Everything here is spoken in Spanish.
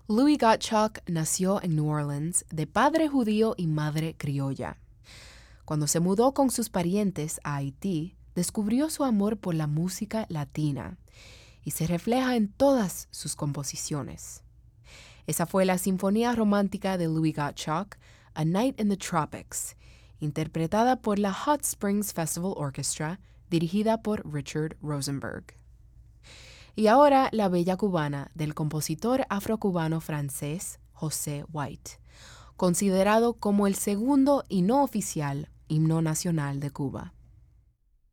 Louis Gottschalk nació en New Orleans de padre judío y madre criolla. Cuando se mudó con sus parientes a Haití, descubrió su amor por la música latina y se refleja en todas sus composiciones. Esa fue la Sinfonía Romántica de Louis Gottschalk, A Night in the Tropics, interpretada por la Hot Springs Festival Orchestra, dirigida por Richard Rosenberg. Y ahora La Bella Cubana, del compositor afrocubano francés José White, considerado como el segundo y no oficial himno nacional de Cuba.